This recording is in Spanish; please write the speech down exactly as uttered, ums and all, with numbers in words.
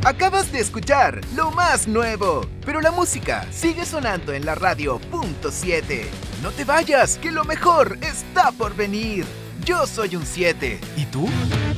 Acabas de escuchar lo más nuevo, pero la música sigue sonando en la radio punto siete. No te vayas, que lo mejor está por venir. Yo soy un siete. ¿Y tú?